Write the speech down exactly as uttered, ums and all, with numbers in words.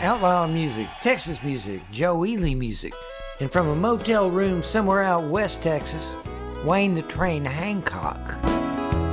outlaw music, Texas music, Joe Ely music. And from a motel room somewhere out west Texas, Wayne the Train Hancock.